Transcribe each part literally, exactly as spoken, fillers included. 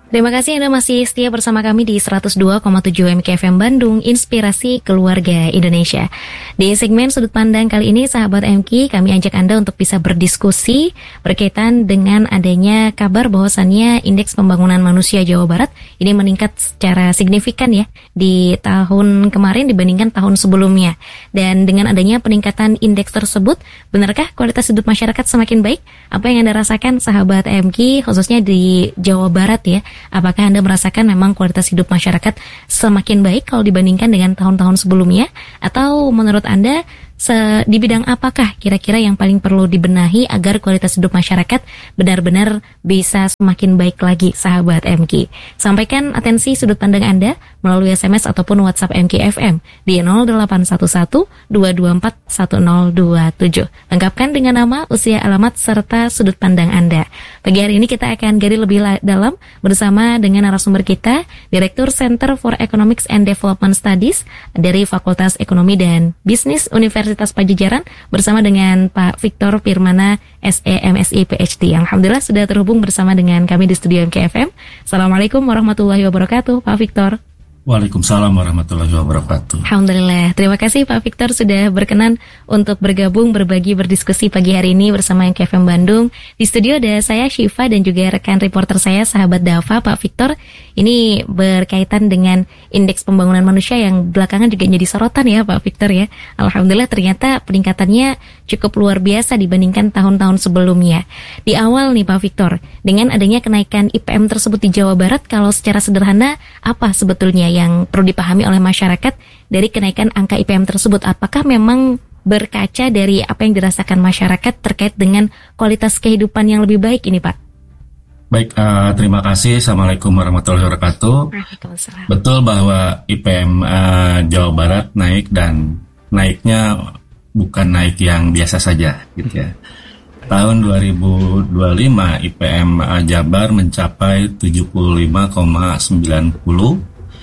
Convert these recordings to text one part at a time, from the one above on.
Terima kasih Anda masih setia bersama kami di seratus dua koma tujuh M K F M Bandung, Inspirasi Keluarga Indonesia. Di segmen Sudut Pandang kali ini, sahabat M K, kami ajak Anda untuk bisa berdiskusi berkaitan dengan adanya kabar bahwasannya Indeks Pembangunan Manusia Jawa Barat ini meningkat secara signifikan ya di tahun kemarin dibandingkan tahun sebelumnya. Dan dengan adanya peningkatan indeks tersebut, benarkah kualitas hidup masyarakat semakin baik? Apa yang Anda rasakan, sahabat M K, khususnya di Jawa Barat ya? Apakah Anda merasakan memang kualitas hidup masyarakat semakin baik kalau dibandingkan dengan tahun-tahun sebelumnya? Atau menurut Anda, se- di bidang apakah kira-kira yang paling perlu dibenahi agar kualitas hidup masyarakat benar-benar bisa semakin baik lagi, sahabat M K? Sampaikan atensi sudut pandang Anda melalui S M S ataupun WhatsApp M K F M di nol delapan satu satu dua dua empat satu nol dua tujuh. Lengkapkan dengan nama, usia, alamat, serta sudut pandang Anda. Pagi hari ini kita akan gali lebih la- dalam bersama dengan narasumber kita, Direktur Center for Economics and Development Studies dari Fakultas Ekonomi dan Bisnis Universitas Padjadjaran, bersama dengan Pak Victor Firmana, S E M Si P H D. Alhamdulillah sudah terhubung bersama dengan kami di studio M K F M. Assalamualaikum warahmatullahi wabarakatuh, Pak Victor. Waalaikumsalam warahmatullahi wabarakatuh. Alhamdulillah, terima kasih Pak Victor sudah berkenan untuk bergabung berbagi berdiskusi pagi hari ini bersama M K F M Bandung. Di studio ada saya Syifa dan juga rekan reporter saya sahabat Dava. Pak Victor, ini berkaitan dengan Indeks Pembangunan Manusia yang belakangan juga jadi sorotan ya Pak Victor ya. Alhamdulillah ternyata peningkatannya cukup luar biasa dibandingkan tahun-tahun sebelumnya. Di awal nih Pak Victor, dengan adanya kenaikan I P M tersebut di Jawa Barat, kalau secara sederhana apa sebetulnya yang perlu dipahami oleh masyarakat dari kenaikan angka I P M tersebut? Apakah memang berkaca dari apa yang dirasakan masyarakat terkait dengan kualitas kehidupan yang lebih baik ini Pak? Baik, uh, terima kasih. Assalamualaikum warahmatullahi wabarakatuh. Betul bahwa I P M uh, Jawa Barat naik, dan naiknya bukan naik yang biasa saja gitu ya. Tahun dua ribu dua puluh lima I P M uh, Jabar mencapai tujuh puluh lima koma sembilan nol,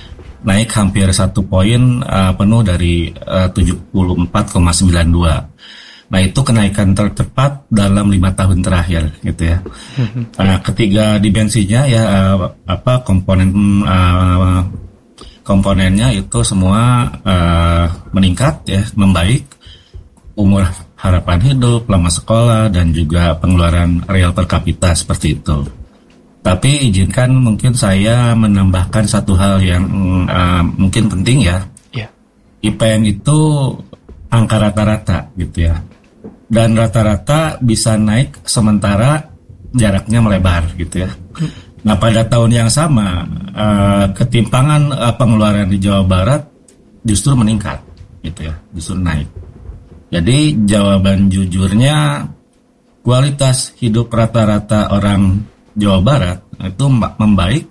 naik hampir satu poin uh, penuh dari uh, tujuh puluh empat koma sembilan dua. Nah, itu kenaikan tercepat dalam lima tahun terakhir gitu ya. Nah, ketiga dimensinya ya uh, apa komponen uh, komponennya itu semua uh, meningkat ya, membaik. Umur harapan hidup, lama sekolah, dan juga pengeluaran real per kapita seperti itu. Tapi izinkan mungkin saya menambahkan satu hal yang uh, mungkin penting ya. Yeah. I P M itu angka rata-rata gitu ya. Dan rata-rata bisa naik sementara jaraknya melebar gitu ya. Nah, pada tahun yang sama uh, ketimpangan uh, pengeluaran di Jawa Barat justru meningkat gitu ya, justru naik. Jadi jawaban jujurnya, kualitas hidup rata-rata orang Jawa Barat itu membaik,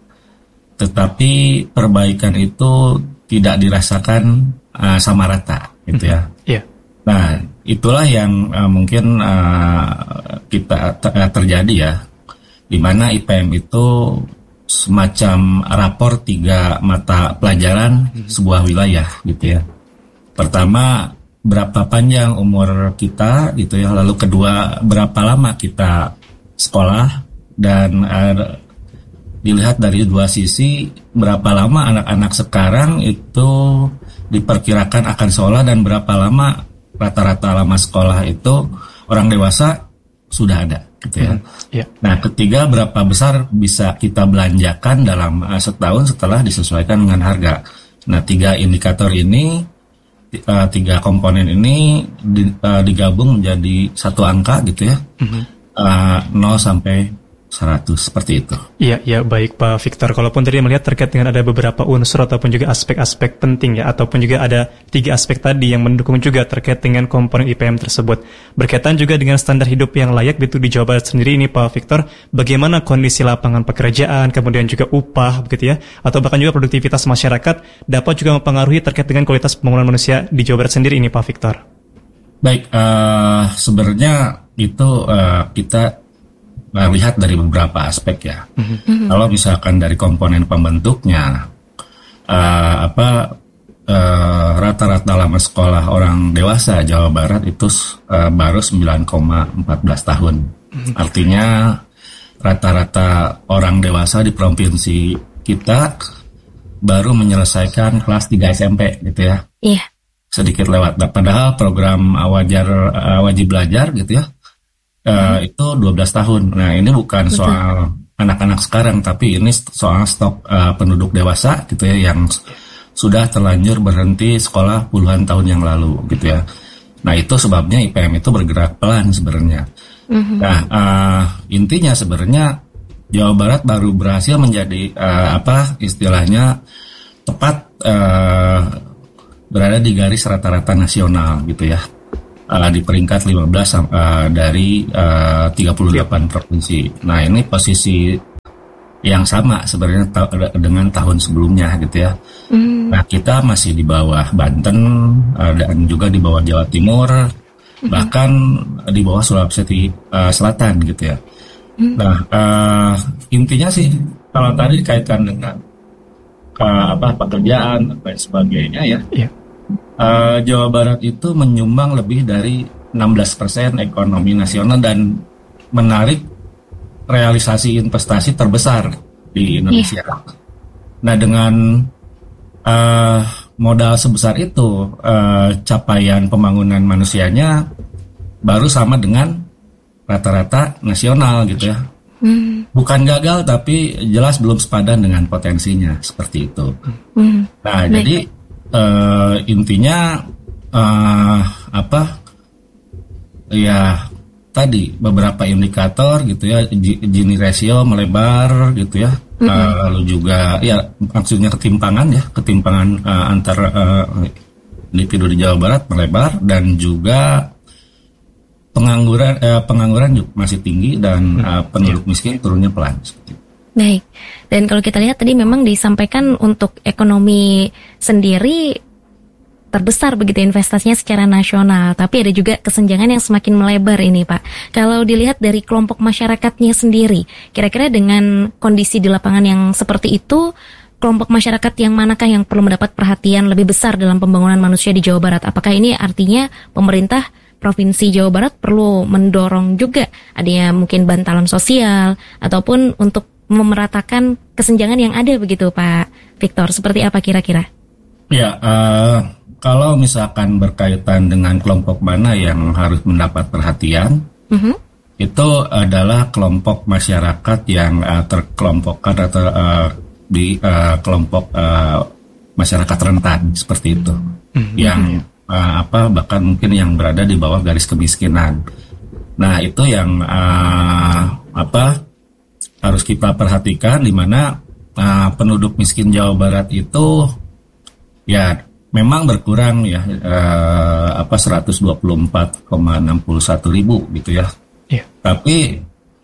tetapi perbaikan itu tidak dirasakan uh, sama rata gitu ya. Yeah. Nah, itulah yang uh, mungkin uh, kita ter- terjadi ya, di mana I P M itu semacam rapor tiga mata pelajaran mm-hmm. sebuah wilayah gitu ya. Pertama, berapa panjang umur kita gitu ya, lalu kedua berapa lama kita sekolah, dan uh, dilihat dari dua sisi, berapa lama anak-anak sekarang itu diperkirakan akan sekolah, dan berapa lama rata-rata lama sekolah itu orang dewasa sudah ada gitu ya. Hmm, yeah. Nah, ketiga, berapa besar bisa kita belanjakan dalam uh, setahun setelah disesuaikan dengan harga. Nah, tiga indikator ini, Uh, tiga komponen ini di, uh, digabung menjadi satu angka gitu ya, mm-hmm. uh, nol sampai seratus, seperti itu. Iya, ya baik Pak Victor. Kalaupun tadi melihat terkait dengan ada beberapa unsur ataupun juga aspek-aspek penting ya, ataupun juga ada tiga aspek tadi yang mendukung juga terkait dengan komponen I P M tersebut. Berkaitan juga dengan standar hidup yang layak itu di Jawa Barat sendiri ini Pak Victor, bagaimana kondisi lapangan pekerjaan, kemudian juga upah begitu ya, atau bahkan juga produktivitas masyarakat dapat juga mempengaruhi terkait dengan kualitas pembangunan manusia di Jawa Barat sendiri ini Pak Victor. Baik, uh, sebenarnya itu uh, kita Nah, lihat dari beberapa aspek ya. Mm-hmm. Kalau misalkan dari komponen pembentuknya, uh, apa uh, rata-rata lama sekolah orang dewasa Jawa Barat itu uh, baru sembilan koma empat belas tahun. Mm-hmm. Artinya rata-rata orang dewasa di provinsi kita baru menyelesaikan kelas tiga S M P gitu ya. Iya. Sedikit lewat. Nah, padahal program wajar uh, wajib belajar gitu ya, uh, hmm. itu dua belas tahun. Nah, ini bukan Betul. soal anak-anak sekarang, tapi ini soal stok uh, penduduk dewasa gitu ya yang sudah terlanjur berhenti sekolah puluhan tahun yang lalu gitu ya. Nah, itu sebabnya I P M itu bergerak pelan sebenarnya. Mm-hmm. Nah, uh, intinya sebenarnya Jawa Barat baru berhasil menjadi uh, apa istilahnya tepat uh, berada di garis rata-rata nasional gitu ya. Uh, di peringkat lima belas uh, dari uh, tiga puluh delapan provinsi. Nah, ini posisi yang sama sebenarnya ta- dengan tahun sebelumnya gitu ya. Mm. Nah, kita masih di bawah Banten uh, dan juga di bawah Jawa Timur, mm-hmm. bahkan di bawah Sulawesi uh, Selatan gitu ya. Mm. Nah, uh, intinya sih kalau tadi dikaitkan dengan uh, apa pekerjaan dan sebagainya ya. Yeah. Uh, Jawa Barat itu menyumbang lebih dari enam belas persen ekonomi nasional dan menarik realisasi investasi terbesar di Indonesia. Yeah. Nah, dengan uh, modal sebesar itu, uh, capaian pembangunan manusianya baru sama dengan rata-rata nasional gitu ya. Mm. Bukan gagal, tapi jelas belum sepadan dengan potensinya seperti itu. Mm. Nah, Baik. jadi uh, intinya uh, apa? Ya. Tadi beberapa indikator gitu ya, Gini ratio melebar gitu ya, mm-hmm. uh, lalu juga ya maksudnya ketimpangan ya, ketimpangan uh, antar uh, individu di Jawa Barat melebar dan juga pengangguran uh, pengangguran juga masih tinggi dan uh, penduduk miskin turunnya pelan. Baik, dan kalau kita lihat tadi memang disampaikan untuk ekonomi sendiri terbesar begitu investasinya secara nasional, tapi ada juga kesenjangan yang semakin melebar ini Pak. Kalau dilihat dari kelompok masyarakatnya sendiri, kira-kira dengan kondisi di lapangan yang seperti itu, kelompok masyarakat yang manakah yang perlu mendapat perhatian lebih besar dalam pembangunan manusia di Jawa Barat? Apakah ini artinya pemerintah Provinsi Jawa Barat perlu mendorong juga adanya mungkin bantalan sosial ataupun untuk memeratakan kesenjangan yang ada begitu Pak Victor? Seperti apa kira-kira? Ya, uh... kalau misalkan berkaitan dengan kelompok mana yang harus mendapat perhatian, mm-hmm. itu adalah kelompok masyarakat yang uh, terkelompokkan atau uh, di uh, kelompok uh, masyarakat rentan seperti itu, mm-hmm. yang uh, apa bahkan mungkin yang berada di bawah garis kemiskinan. Nah, itu yang uh, apa harus kita perhatikan, di mana uh, penduduk miskin Jawa Barat itu ya memang berkurang ya eh, apa seratus dua puluh empat koma enam satu ribu gitu ya. Yeah. Tapi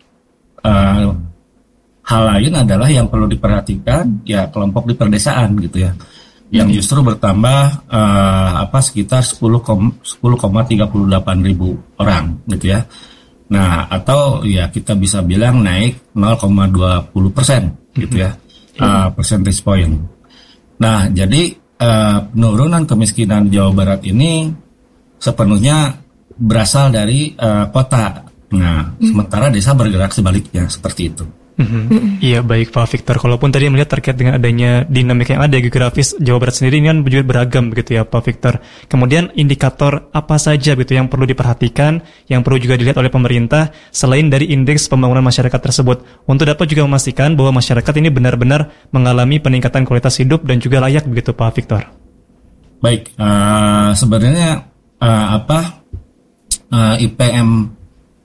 eh, hal lain adalah yang perlu diperhatikan ya kelompok di perdesaan gitu ya, yang mm-hmm. justru bertambah eh, apa sekitar sepuluh koma tiga delapan ribu orang gitu ya. Nah, atau ya kita bisa bilang naik nol koma dua nol persen gitu ya, mm-hmm. uh, percentage point. Nah, jadi Uh, penurunan kemiskinan Jawa Barat ini sepenuhnya berasal dari uh, kota. Nah, mm. sementara desa bergerak sebaliknya seperti itu. Mm-hmm. Mm-hmm. Iya, baik Pak Victor. Kalaupun tadi melihat terkait dengan adanya dinamika yang ada geografis Jawa Barat sendiri ini kan juga beragam begitu ya Pak Victor. Kemudian indikator apa saja begitu yang perlu diperhatikan, yang perlu juga dilihat oleh pemerintah selain dari indeks pembangunan masyarakat tersebut untuk dapat juga memastikan bahwa masyarakat ini benar-benar mengalami peningkatan kualitas hidup dan juga layak begitu Pak Victor. Baik, uh, sebenarnya uh, apa uh, I P M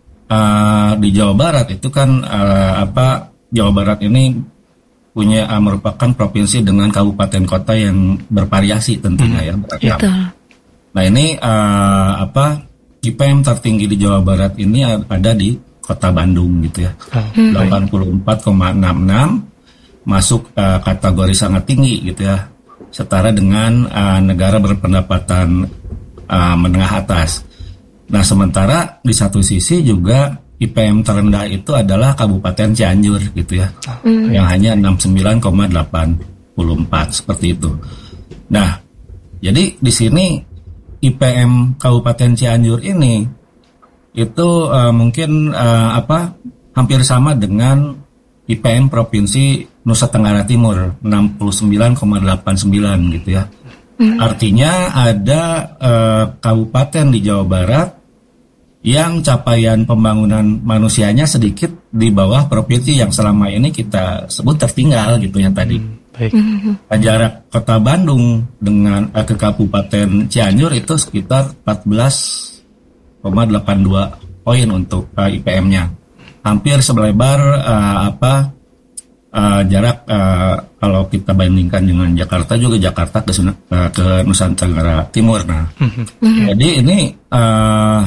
Uh, di Jawa Barat itu kan uh, apa Jawa Barat ini punya uh, merupakan provinsi dengan kabupaten kota yang bervariasi tentunya hmm. ya beragam. Nah, ini uh, apa I P M tertinggi di Jawa Barat ini ada di Kota Bandung gitu ya. Hmm. delapan puluh empat koma enam enam masuk uh, kategori sangat tinggi gitu ya. Setara dengan uh, negara berpendapatan uh, menengah atas. Nah, sementara di satu sisi juga I P M terendah itu adalah Kabupaten Cianjur gitu ya, mm. yang hanya enam puluh sembilan koma delapan empat seperti itu. Nah, jadi di sini I P M Kabupaten Cianjur ini itu uh, mungkin uh, apa hampir sama dengan I P M Provinsi Nusa Tenggara Timur enam puluh sembilan koma delapan sembilan gitu ya. Mm. Artinya ada uh, kabupaten di Jawa Barat yang capaian pembangunan manusianya sedikit di bawah provinsi yang selama ini kita sebut tertinggal gitu ya tadi. Mm. Baik. Jarak Kota Bandung dengan uh, ke Kabupaten Cianjur itu sekitar empat belas koma delapan dua poin untuk uh, I P M-nya. Hampir selebar uh, apa uh, jarak uh, kalau kita bandingkan dengan Jakarta juga Jakarta ke, uh, ke Nusa Tenggara Timur. Nah, mm-hmm. jadi ini uh,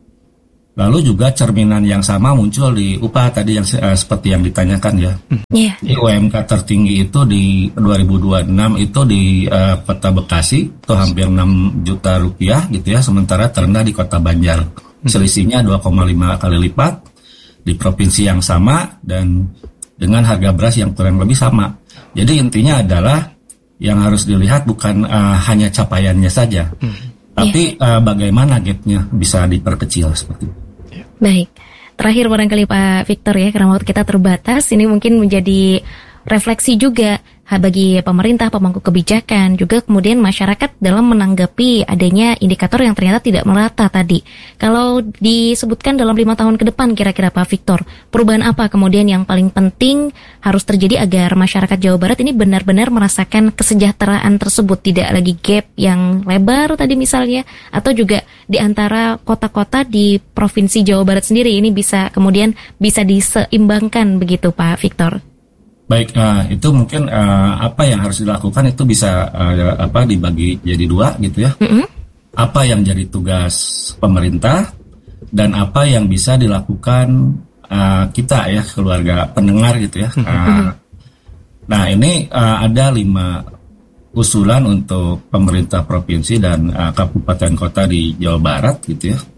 lalu juga cerminan yang sama muncul di upah tadi yang uh, seperti yang ditanyakan ya. Yeah. Di U M K tertinggi itu di dua ribu dua puluh enam itu di uh, Kota Bekasi itu hampir enam juta rupiah gitu ya, sementara terendah di Kota Banjar. Selisihnya dua koma lima kali lipat di provinsi yang sama dan dengan harga beras yang kurang lebih sama. Jadi intinya adalah yang harus dilihat bukan uh, hanya capaiannya saja, hmm. tapi yeah. uh, bagaimana gapnya bisa diperkecil seperti itu. Baik, terakhir barangkali Pak Victor ya, karena waktu kita terbatas, ini mungkin menjadi refleksi juga bagi pemerintah, pemangku kebijakan, juga kemudian masyarakat dalam menanggapi adanya indikator yang ternyata tidak merata tadi. Kalau disebutkan dalam lima tahun ke depan kira-kira Pak Victor, perubahan apa kemudian yang paling penting harus terjadi agar masyarakat Jawa Barat ini benar-benar merasakan kesejahteraan tersebut, tidak lagi gap yang lebar tadi misalnya, atau juga di antara kota-kota di Provinsi Jawa Barat sendiri ini bisa kemudian bisa diseimbangkan begitu Pak Victor? Baik, uh, itu mungkin uh, apa yang harus dilakukan itu bisa uh, apa dibagi jadi dua gitu ya. Mm-hmm. Apa yang jadi tugas pemerintah dan apa yang bisa dilakukan uh, kita ya, keluarga pendengar gitu ya. Mm-hmm. Uh, nah ini uh, ada lima usulan untuk pemerintah provinsi dan uh, kabupaten kota di Jawa Barat gitu ya.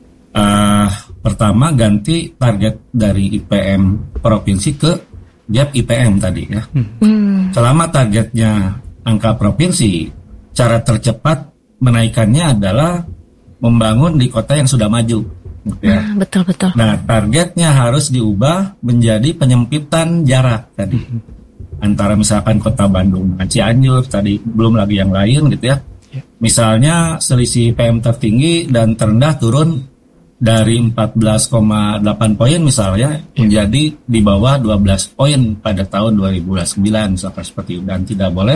Uh, pertama, ganti target dari I P M provinsi ke gap I P M tadi ya. Hmm. Selama targetnya angka provinsi, cara tercepat menaikkannya adalah membangun di kota yang sudah maju. Ya. Nah, betul betul. Nah, targetnya harus diubah menjadi penyempitan jarak tadi hmm. antara misalkan kota Bandung dengan Cianjur tadi, belum lagi yang lain gitu ya. Yeah. Misalnya selisih I P M tertinggi dan terendah turun dari empat belas koma delapan poin misalnya menjadi di bawah dua belas poin pada tahun dua ribu sembilan misalkan seperti itu, dan tidak boleh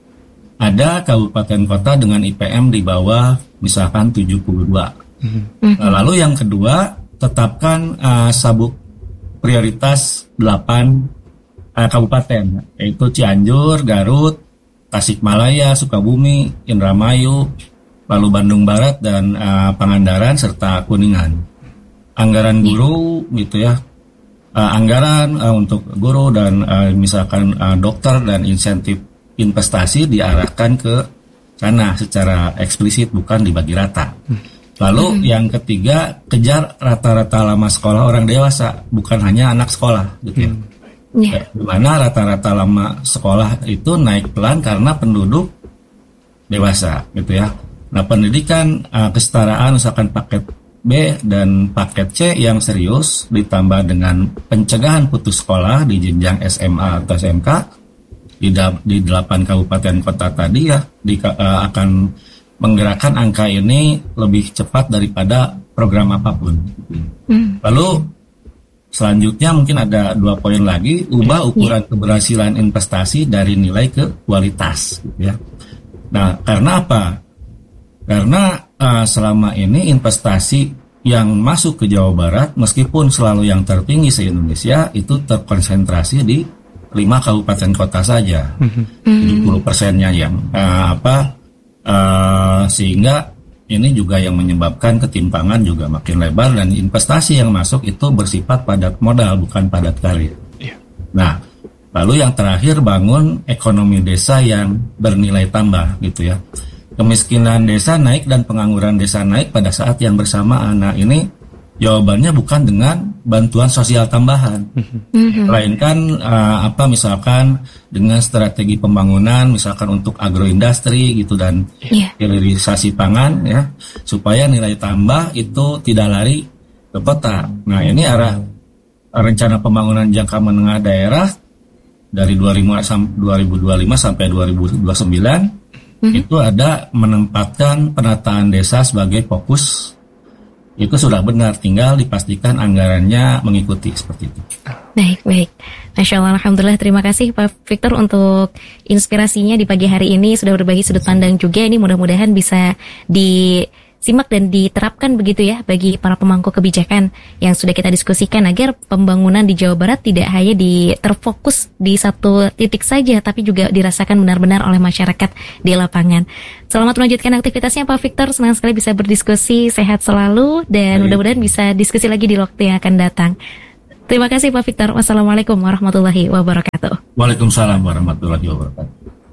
ada kabupaten kota dengan I P M di bawah misalkan tujuh puluh dua. Mm-hmm. Nah, lalu yang kedua, tetapkan uh, sabuk prioritas delapan uh, kabupaten, yaitu Cianjur, Garut, Tasikmalaya, Sukabumi, Indramayu, lalu Bandung Barat dan uh, Pangandaran serta Kuningan. Anggaran guru gitu ya, uh, anggaran uh, untuk guru dan uh, misalkan uh, dokter dan insentif investasi diarahkan ke sana secara eksplisit, bukan dibagi rata. Lalu hmm. yang ketiga, kejar rata-rata lama sekolah orang dewasa, bukan hanya anak sekolah gitu ya. Hmm. Yeah. Di mana rata-rata lama sekolah itu naik pelan karena penduduk dewasa gitu ya. Nah, pendidikan uh, kesetaraan misalkan paket B dan paket C yang serius ditambah dengan pencegahan putus sekolah di jenjang S M A atau S M K di, da- di delapan kabupaten kota tadi ya di, uh, akan menggerakkan angka ini lebih cepat daripada program apapun. Hmm. Lalu selanjutnya mungkin ada dua poin lagi, ubah ukuran yeah. keberhasilan investasi dari nilai ke kualitas gitu ya. Nah, karena apa? Karena uh, selama ini investasi yang masuk ke Jawa Barat, meskipun selalu yang tertinggi se-Indonesia, itu terkonsentrasi di lima kabupaten kota saja, mm-hmm. tujuh puluh persennya yang uh, apa, uh, sehingga ini juga yang menyebabkan ketimpangan juga makin lebar dan investasi yang masuk itu bersifat padat modal, bukan padat karya. Yeah. Nah, lalu yang terakhir, bangun ekonomi desa yang bernilai tambah gitu ya. Kemiskinan desa naik dan pengangguran desa naik pada saat yang bersamaan. Nah, ini jawabannya bukan dengan bantuan sosial tambahan, mm-hmm. melainkan uh, apa misalkan dengan strategi pembangunan misalkan untuk agroindustri gitu dan yeah. hilirisasi pangan ya, supaya nilai tambah itu tidak lari ke kota. Nah, ini arah rencana pembangunan jangka menengah daerah dari dua ribu dua puluh lima sampai dua ribu dua puluh sembilan mm-hmm. itu ada menempatkan penataan desa sebagai fokus. Itu sudah benar, tinggal dipastikan anggarannya mengikuti seperti itu. Baik, baik. Masya Allah, Alhamdulillah, terima kasih Pak Victor untuk inspirasinya di pagi hari ini, sudah berbagi sudut pandang juga. Ini mudah-mudahan bisa disimak dan diterapkan begitu ya bagi para pemangku kebijakan yang sudah kita diskusikan, agar pembangunan di Jawa Barat tidak hanya di terfokus di satu titik saja, tapi juga dirasakan benar-benar oleh masyarakat di lapangan. Selamat melanjutkan aktivitasnya Pak Victor, senang sekali bisa berdiskusi, sehat selalu, dan Baik. mudah-mudahan bisa diskusi lagi di waktu yang akan datang. Terima kasih Pak Victor. Wassalamualaikum warahmatullahi wabarakatuh. Waalaikumsalam warahmatullahi wabarakatuh.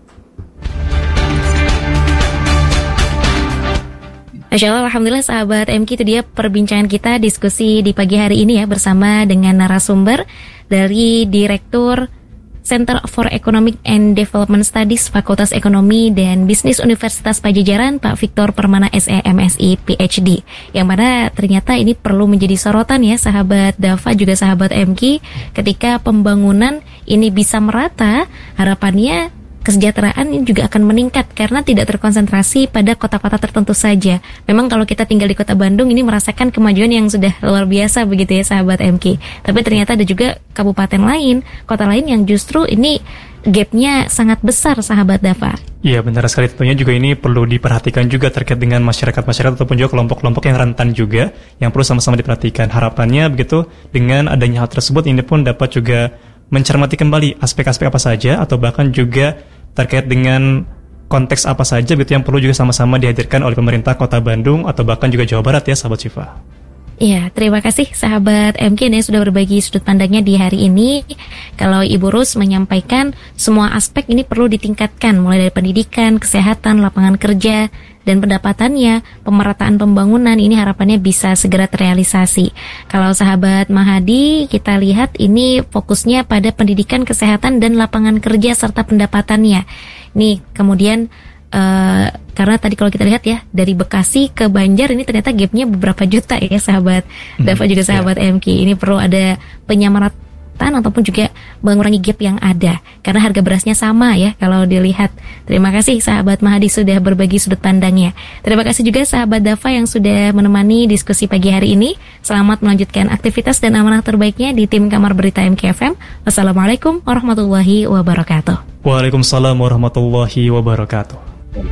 Masya Allah, Alhamdulillah sahabat M K, itu dia perbincangan kita, diskusi di pagi hari ini ya bersama dengan narasumber dari Direktur Center for Economic and Development Studies Fakultas Ekonomi dan Bisnis Universitas Pajajaran, Pak Victor Permana S E M Si P H D, yang mana ternyata ini perlu menjadi sorotan ya sahabat Dafa juga sahabat M K, ketika pembangunan ini bisa merata, harapannya kesejahteraan ini juga akan meningkat karena tidak terkonsentrasi pada kota-kota tertentu saja. Memang kalau kita tinggal di kota Bandung ini merasakan kemajuan yang sudah luar biasa begitu ya sahabat M K. Tapi ternyata ada juga kabupaten lain, kota lain yang justru ini gapnya sangat besar sahabat Dafa. Iya benar sekali, tentunya juga ini perlu diperhatikan juga terkait dengan masyarakat-masyarakat ataupun juga kelompok-kelompok yang rentan juga, yang perlu sama-sama diperhatikan. Harapannya begitu dengan adanya hal tersebut ini pun dapat juga mencermati kembali aspek-aspek apa saja atau bahkan juga terkait dengan konteks apa saja gitu yang perlu juga sama-sama dihadirkan oleh pemerintah Kota Bandung atau bahkan juga Jawa Barat ya sahabat Syifa. Iya, terima kasih sahabat M K yang sudah berbagi sudut pandangnya di hari ini. Kalau Ibu Rus menyampaikan semua aspek ini perlu ditingkatkan, mulai dari pendidikan, kesehatan, lapangan kerja, dan pendapatannya, pemerataan pembangunan ini harapannya bisa segera terrealisasi. Kalau sahabat Mahadi, kita lihat ini fokusnya pada pendidikan, kesehatan, dan lapangan kerja serta pendapatannya. Nih, kemudian Uh, karena tadi kalau kita lihat ya dari Bekasi ke Banjar ini ternyata gapnya beberapa juta ya sahabat hmm, Dafa juga sahabat yeah. M K. Ini perlu ada penyamaratan ataupun juga mengurangi gap yang ada karena harga berasnya sama ya kalau dilihat. Terima kasih sahabat Mahadi sudah berbagi sudut pandangnya. Terima kasih juga sahabat Dafa yang sudah menemani diskusi pagi hari ini. Selamat melanjutkan aktivitas dan amanah terbaiknya di tim Kamar Berita M K F M. Wassalamualaikum warahmatullahi wabarakatuh. Waalaikumsalam warahmatullahi wabarakatuh.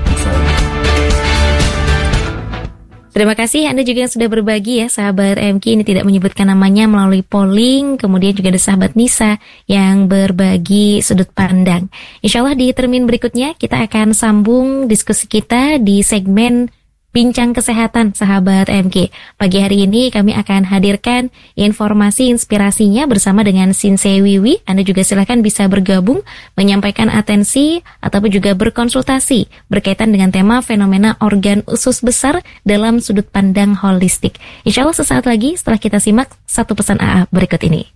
Terima kasih Anda juga yang sudah berbagi ya sahabat M K, ini tidak menyebutkan namanya melalui polling. Kemudian juga ada sahabat Nisa yang berbagi sudut pandang. Insya Allah di termin berikutnya kita akan sambung diskusi kita di segmen Bincang Kesehatan sahabat M K. Pagi hari ini kami akan hadirkan informasi inspirasinya bersama dengan Sinsei Wiwi. Anda juga silakan bisa bergabung, menyampaikan atensi ataupun juga berkonsultasi berkaitan dengan tema fenomena organ usus besar dalam sudut pandang holistik. Insya Allah sesaat lagi setelah kita simak satu pesan A A berikut ini.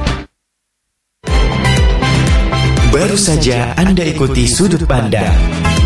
Baru saja Anda ikuti Sudut Pandang